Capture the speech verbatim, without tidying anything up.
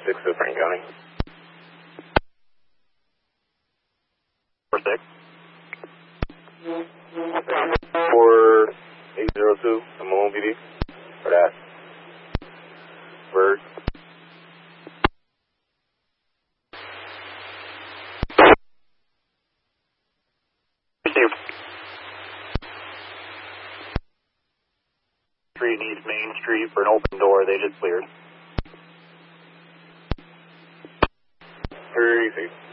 six of Frank County. four six. four eight zero two, I'm Malone P D. For that. Bird. Received. Street needs Main Street for an open door. They just cleared. Very easy.